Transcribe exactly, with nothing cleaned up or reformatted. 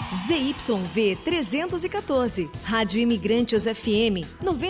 Z Y V trezentos e quatorze, Rádio Imigrantes F M noventa